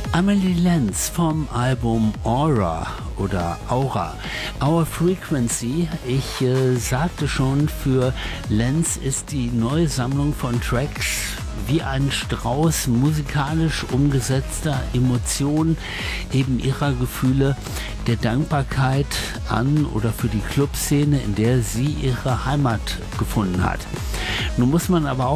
Amelie Lenz vom Album Aura oder Aura. Our Frequency. Ich sagte schon, für Lenz ist die neue Sammlung von Tracks wie ein Strauß musikalisch umgesetzter Emotionen, eben ihrer Gefühle, der Dankbarkeit an oder für die Clubszene, in der sie ihre Heimat gefunden hat. Nun muss man aber auch